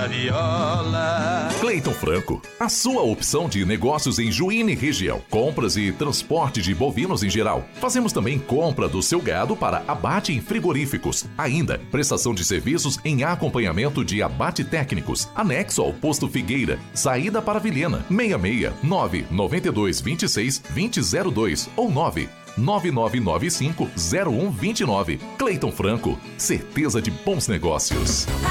Cleiton Franco, a sua opção de negócios em Juína e região. Compras e transporte de bovinos em geral. Fazemos também compra do seu gado para abate em frigoríficos. Ainda, prestação de serviços em acompanhamento de abate técnicos. Anexo ao Posto Figueira. Saída para Vilhena. 66 992 26 2002 ou 9995-0129. Cleiton Franco, certeza de bons negócios.